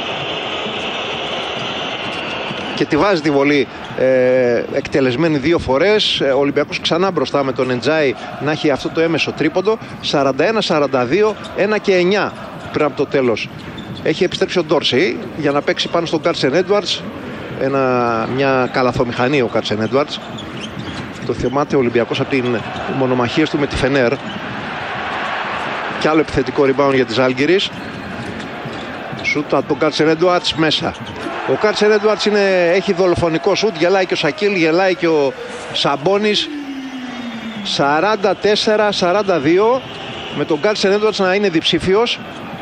και τη βάζει τη βολή ε, εκτελεσμένη δύο φορές. Ο Ολυμπιακός ξανά μπροστά με τον Εντζάι να έχει αυτό το έμεσο τρίποντο. Σαράντα ένα σαράντα δύο, ένα και εννιά πριν από το τέλος. Έχει επιστρέψει ο Ντόρσεϊ για να παίξει πάνω στον Κάρλσεν Έντουαρτς. Ένα, μια καλαθομηχανή ο Κάρλσεν Έντουαρτς. Το θυμάται ο Ολυμπιακός από την μονομαχία του με τη Φενέρ. Και άλλο επιθετικό rebound για τη Ζάλγκιρις. Σούτ από τον Κάρλσεν Έντουαρτς μέσα. Ο Κάρλσεν Έντουαρτς έχει δολοφονικό σούτ, γελάει και ο Σακίλ, γελάει και ο Σαμπόνις. Σαράντα τέσσερα σαράντα δύο, με τον Κάρλσεν Έντουαρτς να είναι διψήφιος.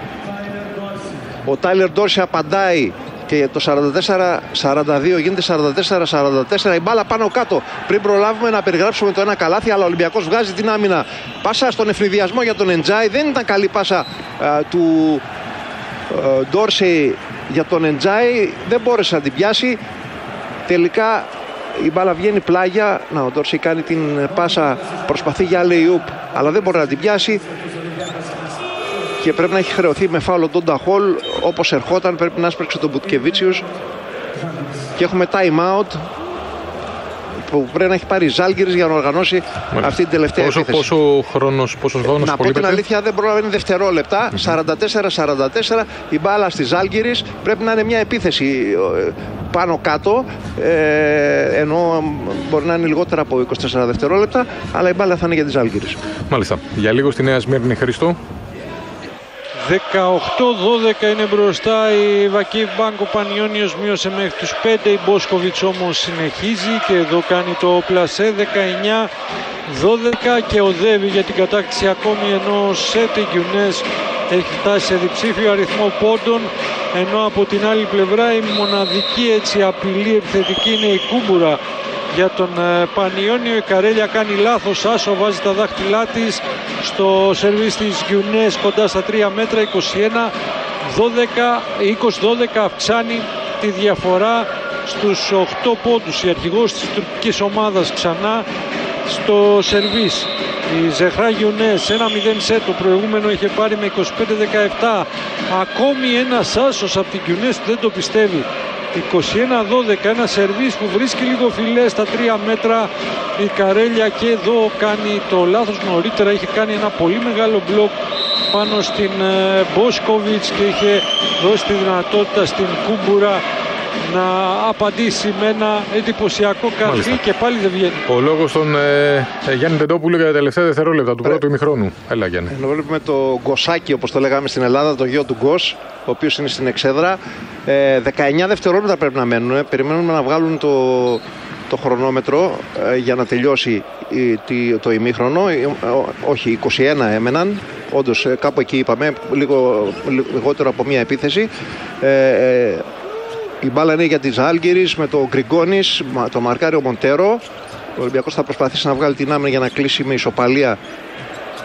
Ο Τάιλερ Ντόρσεϊ απαντάει και το σαράντα τέσσερα σαράντα δύο γίνεται σαράντα τέσσερα σαράντα τέσσερα. Η μπάλα πάνω κάτω πριν προλάβουμε να περιγράψουμε το ένα καλάθι, αλλά ο Ολυμπιακός βγάζει την άμυνα. Πάσα στον ευνηδιασμό για τον Εντζάι, δεν ήταν καλή πάσα α, του Ντόρσεϊ για τον Εντζάι, δεν μπόρεσε να την πιάσει. Τελικά η μπάλα βγαίνει πλάγια. Να, ο Ντόρσεϊ κάνει την πάσα, προσπαθεί για alley-oop, αλλά δεν μπορεί να την πιάσει και πρέπει να έχει χρεωθεί με φάουλο τον Ντόντα Χολ. Όπως ερχόταν πρέπει να άσπρεξε τον Μπουτκεβίτσιους και έχουμε time out που πρέπει να έχει πάρει η Ζάλγκιρις για να οργανώσει Μάλιστα. αυτή την τελευταία πόσο, επίθεση. Πόσο χρόνος, πόσος χρόνος να πω την αλήθεια, δεν πρόλαβε, είναι δευτερόλεπτα. Mm-hmm. σαράντα τέσσερα σαράντα τέσσερα η μπάλα στη Ζάλγκιρις. Πρέπει να είναι μια επίθεση πάνω κάτω, ε, ενώ μπορεί να είναι λιγότερα από είκοσι τέσσερα δευτερόλεπτα, αλλά η μπάλα θα είναι για τη Ζάλγκιρις. Μάλιστα. Για λίγο στη Νέα Σμύρνη, Χρήστο. δεκαοκτώ δώδεκα είναι μπροστά η Βακίβ Μπάνκ. Ο Πανιόνιος μείωσε μέχρι τους πέντε. Η Μπόσκοβιτς όμως συνεχίζει και εδώ κάνει το πλασέ. Δεκαεννιά δώδεκα και οδεύει για την κατάκτηση ακόμη ενός σετ. Η Γκιουνές έχει φτάσει σε διψήφιο αριθμό πόντων, ενώ από την άλλη πλευρά η μοναδική έτσι απειλή επιθετική είναι η Κούμπουρα για τον Πανιόνιο. Η Καρέλια κάνει λάθος, άσο βάζει τα δάχτυλά της στο σερβίς της Γκιουνές κοντά στα τρία μέτρα. είκοσι ένα δώδεκα, είκοσι δώδεκα αυξάνει τη διαφορά στους οκτώ πόντους. Η αρχηγός της τουρκικής ομάδας ξανά στο σερβίς. Η Ζεχρά Γκιουνές ένα μηδέν σετ, το προηγούμενο είχε πάρει με είκοσι πέντε δεκαεπτά. Ακόμη ένας άσος από την Γκιουνές, δεν το πιστεύει. είκοσι ένα δώδεκα, ένα σερβίς που βρίσκει λίγο φιλέ στα τρία μέτρα η Καρέλια και εδώ κάνει το λάθος. Νωρίτερα είχε κάνει ένα πολύ μεγάλο μπλοκ πάνω στην ε, Μπόσκοβιτς και είχε δώσει τη δυνατότητα στην Κούμπουρα να απαντήσει με ένα εντυπωσιακό καρφί και πάλι δεν βγαίνει. Ο λόγος των ε, Γιάννη Τεντόπουλου για τα τελευταία δευτερόλεπτα του Πρέ... πρώτου ημιχρόνου. Έλα Γιάννη. Ενώ βλέπουμε το Γκοσάκι, όπως το λέγαμε στην Ελλάδα, το γιο του Γκος, ο οποίος είναι στην εξέδρα. Ε, δεκαεννιά δευτερόλεπτα πρέπει να μένουν. Περιμένουμε να βγάλουν το, το χρονόμετρο ε, για να τελειώσει η, το ημίχρονο. Ε, όχι, είκοσι ένα έμεναν. Όντως ε, κάπου εκεί είπαμε, λίγο, λιγότερο από μία επίθεση. Ε, ε, Η μπάλα είναι για τη Ζάλγκιρις με το Γκριγκόνης, το μαρκάρει ο Μοντέρο. Ο Ολυμπιακός θα προσπαθήσει να βγάλει την άμυνα για να κλείσει με ισοπαλία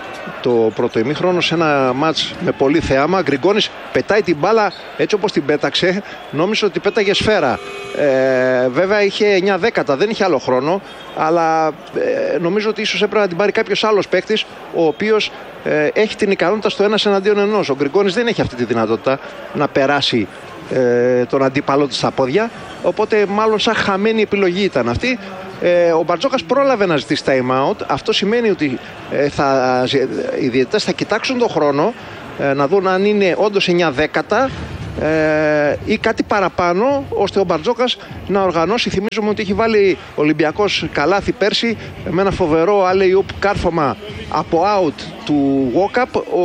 το πρώτο ημίχρονο σε ένα μάτς με πολύ θεάμα. Γκριγκόνης πετάει την μπάλα έτσι όπως την πέταξε. Νόμιζε ότι πέταγε σφαίρα. Ε, βέβαια είχε εννιά δέκατα, δεν είχε άλλο χρόνο. Αλλά ε, νομίζω ότι ίσως έπρεπε να την πάρει κάποιος άλλος παίκτης, ο οποίος ε, έχει την ικανότητα στο ένας εναντίον ενός. Ο Γκριγκόνης δεν έχει αυτή τη δυνατότητα να περάσει ε, τον αντίπαλο του στα πόδια. Οπότε μάλλον σαν χαμένη επιλογή ήταν αυτή. Ε, ο Μπαρτζόκας πρόλαβε να ζητήσει time out. Αυτό σημαίνει ότι ε, θα, οι διαιτητές θα κοιτάξουν τον χρόνο ε, να δουν αν είναι όντως εννιά δέκατα ε, ή κάτι παραπάνω, ώστε ο Μπαρτζόκας να οργανώσει. Θυμίζουμε ότι έχει βάλει ο Ολυμπιακός καλάθι πέρσι με ένα φοβερό alley-oop κάρφωμα από out του walk-up ο,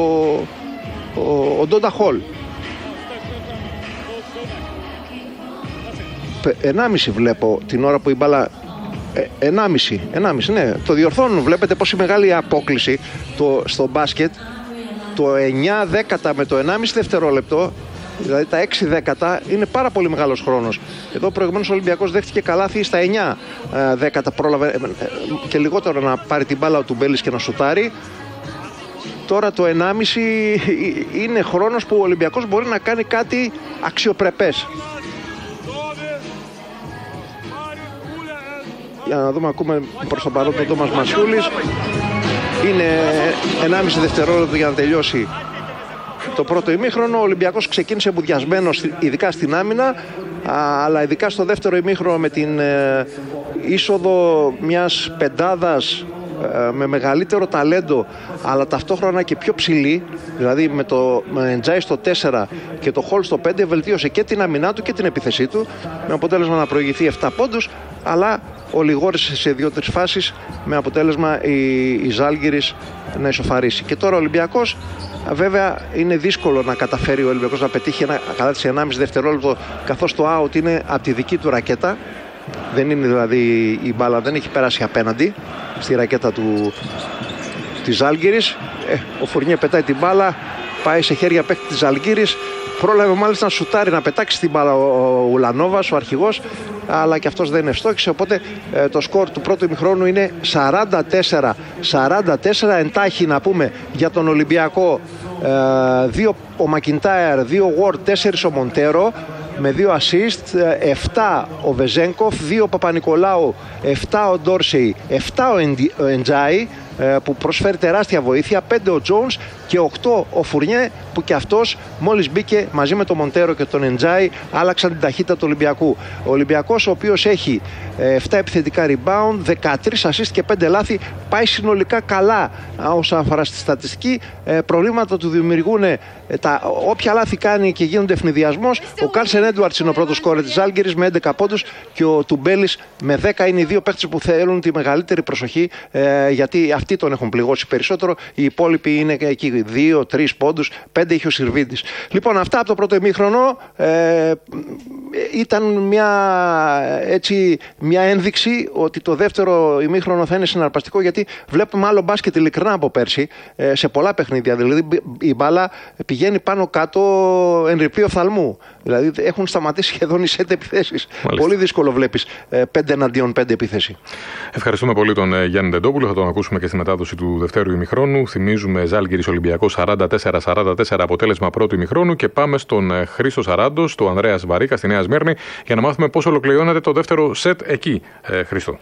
ο, ο Ντόντα Χολ. ενάμιση βλέπω την ώρα που η μπάλα. ενάμιση, ενάμιση, ναι, το διορθώνουν. Βλέπετε πόση μεγάλη απόκληση το, στο μπάσκετ. Το εννιά δέκατα με το ενάμιση δευτερόλεπτο, δηλαδή τα έξι δέκατα, είναι πάρα πολύ μεγάλος χρόνος. Εδώ προηγουμένως ο Ολυμπιακός δέχτηκε καλάθι στα εννιά δέκατα, πρόλαβε και λιγότερο να πάρει την μπάλα του Μπέλης και να σουτάρει. Τώρα το ενάμιση είναι χρόνος που ο Ολυμπιακός μπορεί να κάνει κάτι αξιοπρεπές. Για να δούμε, ακούμε προς τον παρόν τον Τόμας Μασιούλης. Είναι ενάμιση δευτερόλεπτο για να τελειώσει το πρώτο ημίχρονο. Ο Ολυμπιακός ξεκίνησε μπουδιασμένος, ειδικά στην άμυνα, αλλά ειδικά στο δεύτερο ημίχρονο με την ε, είσοδο μιας πεντάδας ε, με μεγαλύτερο ταλέντο, αλλά ταυτόχρονα και πιο ψηλή, δηλαδή με το Εντζάι στο τέσσερα και το Χολ στο πέντε, βελτίωσε και την αμυνά του και την επίθεσή του, με αποτέλεσμα να προηγηθεί επτά πόντους, αλλά ολιγόρησε σε δύο-τρεις φάσεις, με αποτέλεσμα η, η Ζάλγκιρις να ισοφαρίσει. Και τώρα ο Ολυμπιακός, βέβαια είναι δύσκολο να καταφέρει ο Ολυμπιακός να πετύχει ένα καλάθι ενάμιση δευτερόλεπτο, καθώς το out είναι από τη δική του ρακέτα. Δεν είναι δηλαδή, η μπάλα δεν έχει περάσει απέναντι στη ρακέτα του, της Ζάλγκιρις. Ε, ο Φουρνιέ πετάει την μπάλα, πάει σε χέρια παίκτη της Ζάλγκιρις. Πρόλαβε μάλιστα να σουτάρει, να πετάξει την μπάλα ο Ουλανόβας, ο αρχηγός, αλλά και αυτός δεν ευστόχησε. Οπότε ε, το σκορ του πρώτου ημιχρόνου είναι σαράντα τέσσερα σαράντα τέσσερα. Εντάχει να πούμε για τον Ολυμπιακό, ε, δύο ο Μακιντάιρ, δύο Ward, τέσσερις ο Μοντέρο με δύο assist, επτά ο Βεζένκοφ, δύο ο Παπα-Νικολάου, επτά ο Ντόρσεϊ, επτά ο Εντζάι που προσφέρει τεράστια βοήθεια, πέντε ο Τζόουνς και οκτώ ο Φουρνιέ, που και αυτός μόλις μπήκε μαζί με τον Μοντέρο και τον Εντζάι άλλαξαν την ταχύτητα του Ολυμπιακού. Ο Ολυμπιακός, ο οποίος έχει επτά επιθετικά rebound, δεκατρείς assist και πέντε λάθη, πάει συνολικά καλά όσον αφορά στη στατιστική. Προβλήματα του δημιουργούν τα όποια λάθη κάνει και γίνονται ευνηδιασμός. Ο Κάρσεν Έντουαρτς είναι ο πρώτος σκόρερ της Ζάλγκιρις με έντεκα πόντους και ο Τουμπέλης με δέκα. Είναι οι δύο παίκτες που θέλουν τη μεγαλύτερη προσοχή, ε, γιατί αυτοί τον έχουν πληγώσει περισσότερο. Οι υπόλοιποι είναι εκεί δύο τρεις πόντους, πέντε είχε ο Σιρβίδης. Λοιπόν, αυτά από το πρώτο ημίχρονο. Ε, ήταν μια, έτσι, μια ένδειξη ότι το δεύτερο ημίχρονο θα είναι συναρπαστικό, γιατί βλέπουμε άλλο μπάσκετ ειλικρινά από πέρσι ε, σε πολλά παιχνίδια. Δηλαδή η μπάλα πηγαίνει πάνω κάτω εν ρηπείο οφθαλμού. Δηλαδή έχουν σταματήσει σχεδόν οι σετ επιθέσεις. Πολύ δύσκολο βλέπεις ε, πέντε εναντίον πέντε επίθεση. Ευχαριστούμε πολύ τον ε, Γιάννη Ντεντόπουλο. Θα τον ακούσουμε και στη μετάδοση του δευτέρου ημιχρόνου. Θυμίζουμε Ζάλγκιρις Ολυμπιακός σαράντα τέσσερα σαράντα τέσσερα αποτέλεσμα πρώτου ημιχρόνου, και πάμε στον ε, Χρήστο Σαράντο, στο Ανδρέας Βαρίκα στη Νέα Σμύρνη, για να μάθουμε πώς ολοκληρώνεται το δεύτερο σετ εκεί. Ε, Χρήστο.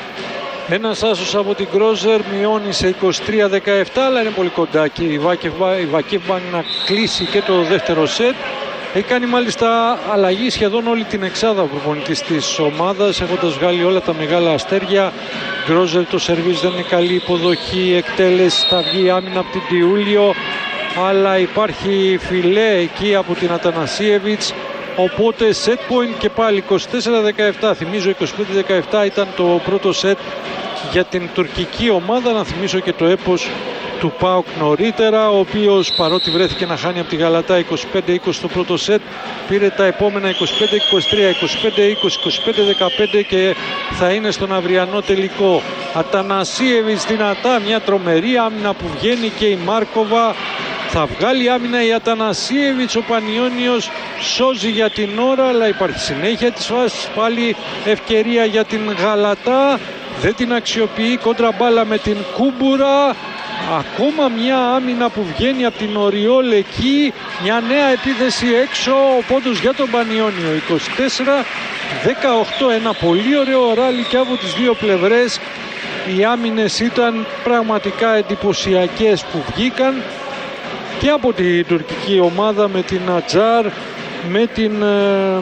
Ένας άσος από την Γκρόζερ μειώνει σε είκοσι τρία δεκαεπτά, αλλά είναι πολύ κοντά και η Βακίβμπαν να κλείσει και το δεύτερο σετ. Έχει κάνει μάλιστα αλλαγή σχεδόν όλη την εξάδα ο προπονητής της ομάδας, έχοντας βγάλει όλα τα μεγάλα αστέρια. Γκρόζερ, το σερβίς δεν είναι καλή, υποδοχή, εκτέλεση, θα βγει άμυνα από την Τιούλιο, αλλά υπάρχει φιλέ εκεί από την Ατανασίεβιτς. Οπότε set point και πάλι είκοσι τέσσερα δεκαεπτά. Θυμίζω είκοσι πέντε δεκαεπτά ήταν το πρώτο set για την τουρκική ομάδα. Να θυμίσω και το έπος του ΠΑΟΚ νωρίτερα, ο οποίος παρότι βρέθηκε να χάνει από τη Γαλατά είκοσι πέντε είκοσι στο πρώτο set, πήρε τα επόμενα είκοσι πέντε είκοσι τρία, είκοσι πέντε είκοσι, είκοσι πέντε δεκαπέντε και θα είναι στον αυριανό τελικό. Ατανασίεβιτς δυνατά, μια τρομερή άμυνα που βγαίνει και η Μάρκοβα. Θα βγάλει άμυνα η Ατανασίεβιτς, ο Πανιόνιος σώζει για την ώρα, αλλά υπάρχει συνέχεια της φάσης, πάλι ευκαιρία για την Γαλατά, δεν την αξιοποιεί, κόντρα μπάλα με την Κούμπουρα, Ακόμα μια άμυνα που βγαίνει από την Οριόλ εκεί. Μια νέα επίθεση έξω. Ο πόντος για τον Πανιόνιο. είκοσι τέσσερα δεκαοκτώ. Ένα πολύ ωραίο ράλι και από τις δύο πλευρές. Οι άμυνες ήταν πραγματικά εντυπωσιακές που βγήκαν και από την τουρκική ομάδα με την Ατζάρ, με την ε,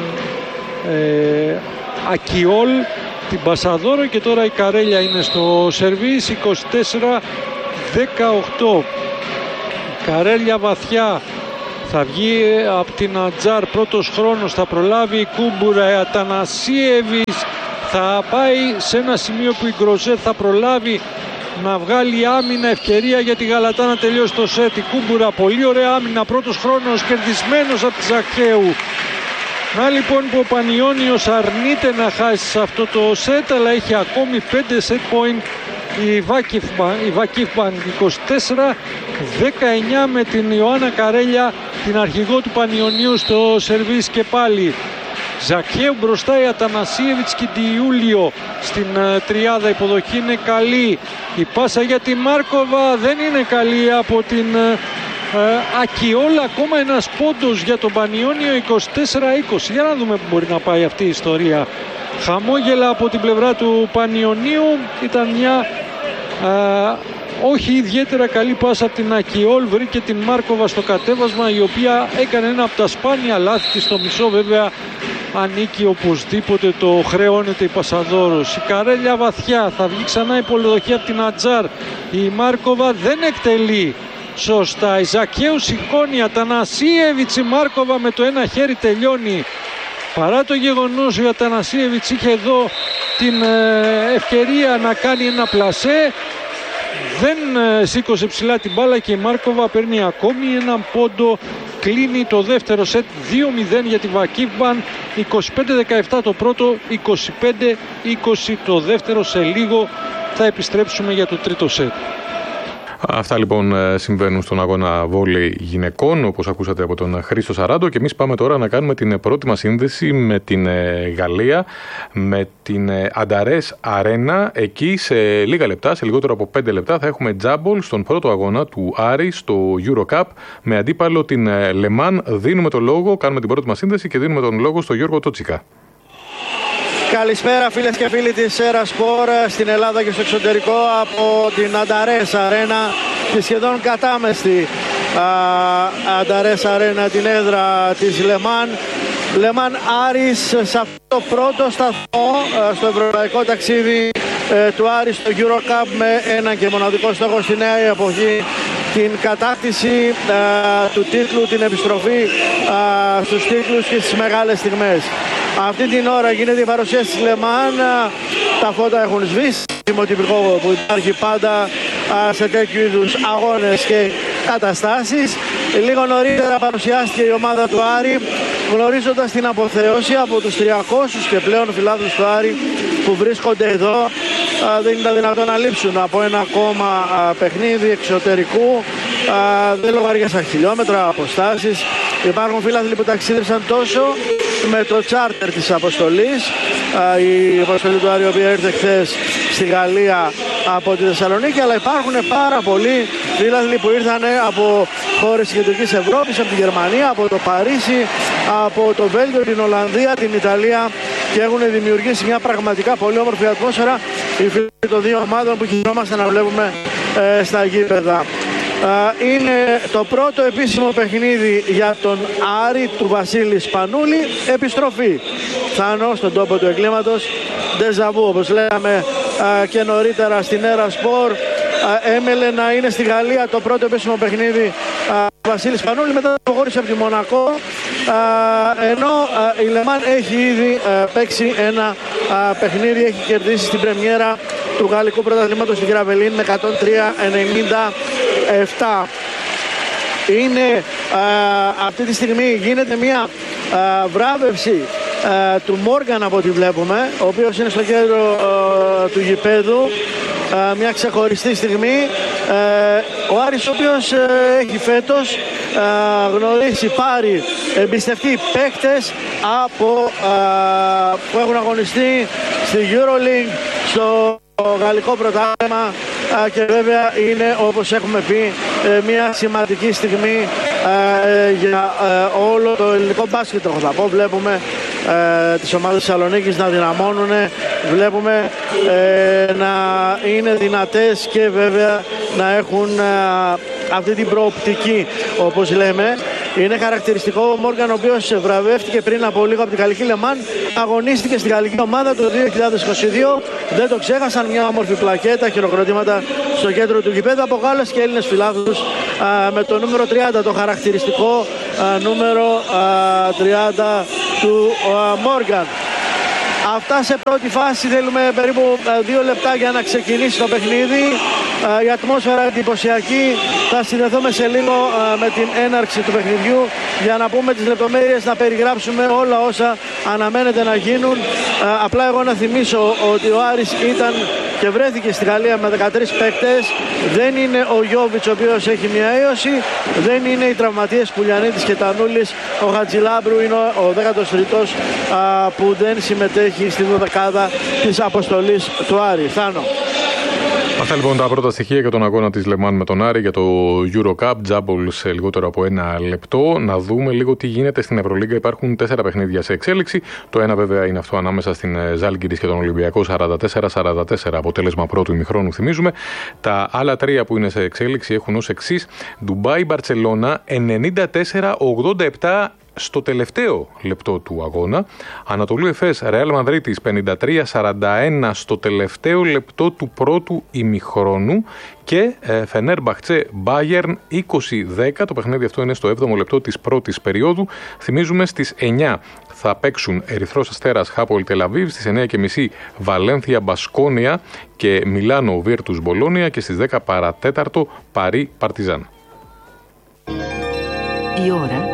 ε, Ακιόλ, την Πασαδόρο και τώρα η Καρέλια είναι στο σερβίς. είκοσι τέσσερα δεκαοκτώ. Καρέλια βαθιά, θα βγει από την Ατζάρ, πρώτος χρόνος, θα προλάβει η Κούμπουρα, η Ατανασίεβης θα πάει σε ένα σημείο που η Γκροζέ θα προλάβει να βγάλει άμυνα, ευκαιρία για τη Γαλατά να τελειώσει το σετ. Η Κούμπουρα, πολύ ωραία άμυνα, πρώτος χρόνος, κερδισμένος από τη Ζαχαίου. Να λοιπόν που ο Πανιόνιος αρνείται να χάσει σε αυτό το σετ, αλλά έχει ακόμη πέντε set point η Βακίφμπανκ. είκοσι τέσσερα δεκαεννιά με την Ιωάννα Καρέλια, την αρχηγό του Πανιονίου, στο σερβίς και πάλι. Ζαχαίου μπροστά, η Ατανασίεβιτς και τη Ιούλιο στην uh, τριάδα. Υποδοχή είναι καλή. Η πάσα για τη Μάρκοβα δεν είναι καλή από την uh, uh, Ακιόλ. Ακόμα ένας πόντος για τον Πανιόνιο, είκοσι τέσσερα είκοσι. Για να δούμε που μπορεί να πάει αυτή η ιστορία. Χαμόγελα από την πλευρά του Πανιονίου. Ήταν μια uh, όχι ιδιαίτερα καλή πάσα από την Ακιόλ. Βρήκε την Μάρκοβα στο κατέβασμα, η οποία έκανε ένα από τα σπάνια λάθη της. Στο μισό βέβαια ανήκει οπωσδήποτε, το χρεώνεται η Πασαδόρος. Η Καρέλια βαθιά, θα βγει ξανά η πολυδοχή από την Ατζάρ. Η Μάρκοβα δεν εκτελεί σωστά. Η Ζαχαίου σηκώνει, Ατανασίεβιτς, η Μάρκοβα με το ένα χέρι τελειώνει. Παρά το γεγονός η Ατανασίεβιτς είχε εδώ την ευκαιρία να κάνει ένα πλασέ, δεν σήκωσε ψηλά την μπάλα και η Μάρκοβα παίρνει ακόμη έναν πόντο. Κλείνει το δεύτερο σετ, δύο μηδέν για τη Βακίφμπαν. είκοσι πέντε δεκαεπτά το πρώτο, είκοσι πέντε είκοσι το δεύτερο. Σε λίγο θα επιστρέψουμε για το τρίτο σετ. Αυτά λοιπόν συμβαίνουν στον αγώνα βόλεϊ γυναικών, όπως ακούσατε από τον Χρήστο Σαράντο, και εμείς πάμε τώρα να κάνουμε την πρώτη μας σύνδεση με την Γαλλία, με την Ανταρές Αρένα. Εκεί σε λίγα λεπτά, σε λιγότερο από πέντε λεπτά, θα έχουμε τζάμπολ στον πρώτο αγώνα του Άρη στο Eurocup με αντίπαλο την Λεμάν. Δίνουμε το λόγο, κάνουμε την πρώτη μας σύνδεση και δίνουμε τον λόγο στο Γιώργο Τότσικα. Καλησπέρα φίλες και φίλοι της Ερασπορ στην Ελλάδα και στο εξωτερικό από την Ανταρές Αρένα, τη σχεδόν κατάμεστη Ανταρές Αρένα, την έδρα της Λεμάν. Λεμάν Άρης σε αυτό το πρώτο σταθμό στο ευρωπαϊκό ταξίδι του Άρη στο Eurocup, με ένα και μοναδικό στόχο στη νέα εποχή, την κατάκτηση του τίτλου, την επιστροφή στους τίτλους και στις μεγάλες στιγμές. Αυτή την ώρα γίνεται η παρουσίαση της Λεμάν. Τα φώτα έχουν σβήσει, τυπικό που υπάρχει πάντα σε τέτοιου είδους αγώνες και καταστάσεις. Λίγο νωρίτερα παρουσιάστηκε η ομάδα του Άρη, γνωρίζοντας την αποθέωση από τους τριακόσιους και πλέον φιλάθλους του Άρη που βρίσκονται εδώ. Δεν ήταν δυνατόν να λείψουν από ένα ακόμα παιχνίδι εξωτερικού. Δεν λογαριάσαν χιλιόμετρα, αποστάσεις. Υπάρχουν φίλαθλοι που ταξίδευσαν τόσο με το τσάρτερ της αποστολής. Η αποστολή του Άρη, η οποία ήρθε χθες στη Γαλλία από τη Θεσσαλονίκη, αλλά υπάρχουν πάρα πολλοί φίλαθλοι που ήρθαν από χώρες της Κεντρικής Ευρώπης, από τη Γερμανία, από το Παρίσι, από το Βέλγιο, την Ολλανδία, την Ιταλία, και έχουν δημιουργήσει μια πραγματικά πολύ όμορφη ατμόσφαιρα οι φίλοι των δύο ομάδων που χαιρόμαστε να βλέπουμε ε, στα γήπεδα. Είναι το πρώτο επίσημο παιχνίδι για τον Άρη του Βασίλη Σπανούλη. Επιστροφή Θάνο στον τόπο του εγκλήματος. Ντεζαβού, όπως λέγαμε και νωρίτερα στην Ερασπορ. Έμελε να είναι στη Γαλλία το πρώτο επίσημο παιχνίδι του Βασίλη Σπανούλη, μετά αποχώρησε από τη Μονακό, ενώ η Λεμάν έχει ήδη παίξει ένα παιχνίδι, έχει κερδίσει στην πρεμιέρα του Γαλλικού Πρωταθλήματος στη Γραβελίν με εκατόν τρία ενενήντα επτά. Είναι α, αυτή τη στιγμή γίνεται μια α, βράβευση α, του Μόργαν, από ό,τι βλέπουμε, ο οποίος είναι στο κέντρο α, του γηπέδου. Α, μια ξεχωριστή στιγμή. Α, ο Άρης, ο οποίος α, έχει φέτος α, γνωρίσει, πάρει, εμπιστευτεί παίκτες από, α, που έχουν αγωνιστεί στη EuroLeague, στο γαλλικό πρωτάθλημα, και βέβαια είναι, όπως έχουμε πει, μια σημαντική στιγμή για όλο το ελληνικό μπάσκετ. Θα πω, βλέπουμε τις ομάδες της Θεσσαλονίκης να δυναμώνουν, βλέπουμε να είναι δυνατές και βέβαια να έχουν αυτή την προοπτική, όπως λέμε. Είναι χαρακτηριστικό ο Μόργαν, ο οποίος βραβεύτηκε πριν από λίγο από την Γαλλική Λεμάν, αγωνίστηκε στην γαλλική ομάδα το δύο χιλιάδες είκοσι δύο. Δεν το ξέχασαν, μια όμορφη πλακέτα, χειροκροτήματα στο κέντρο του γηπέδου από Γάλλες και Έλληνες φιλάθλους με το νούμερο τριάντα, το χαρακτηριστικό α, νούμερο α, τριάντα του Μόργαν. Αυτά σε πρώτη φάση. Θέλουμε περίπου δύο λεπτά για να ξεκινήσει το παιχνίδι. Η ατμόσφαιρα εντυπωσιακή. Θα συνδεθούμε σε λίγο με την έναρξη του παιχνιδιού για να πούμε τις λεπτομέρειες, να περιγράψουμε όλα όσα αναμένεται να γίνουν. Απλά εγώ να θυμίσω ότι ο Άρης ήταν και βρέθηκε στη Γαλλία με δεκατρείς παίκτες. Δεν είναι ο Γιόβιτς, ο οποίος έχει μια έωση. Δεν είναι οι τραυματίες Πουλιανίτης και Τανούλης. Ο Χατζηλάμπρου είναι ο δέκατος τρίτος που δεν συμμετέχει στη δωδεκάδα της αποστολής του Άρη. Θάνο. Αυτά λοιπόν τα πρώτα στοιχεία για τον αγώνα της Λεμάν με τον Άρη για το Eurocup. Τζάμπολ σε λιγότερο από ένα λεπτό. Να δούμε λίγο τι γίνεται στην Ευρωλίγκα. Υπάρχουν τέσσερα παιχνίδια σε εξέλιξη. Το ένα βέβαια είναι αυτό ανάμεσα στην Ζάλγκιρις και τον Ολυμπιακό, σαράντα τέσσερα σαράντα τέσσερα αποτέλεσμα πρώτου ημιχρόνου, θυμίζουμε. Τα άλλα τρία που είναι σε εξέλιξη έχουν ως εξής: Ντουμπάι Μπαρτσελώνα ενενήντα τέσσερα ογδόντα επτά στο τελευταίο λεπτό του αγώνα. Ανατολού Εφές Ρεάλ Μαδρίτης πενήντα τρία σαράντα ένα στο τελευταίο λεπτό του πρώτου ημιχρόνου. Και ε, Φενέρμπαχτσε Μπάγερν είκοσι δέκα. Το παιχνίδι αυτό είναι στο έβδομο λεπτό της πρώτης περίοδου. Θυμίζουμε στις εννιά θα παίξουν Ερυθρός Αστέρας Χάπολ Τελαβίβ, στις εννιά και μισή Βαλένθια Μπασκόνια και Μιλάνο Βίρτους Μπολόνια και στις δέκα παρατέταρτο Παρί Παρτιζάν. Η ώρα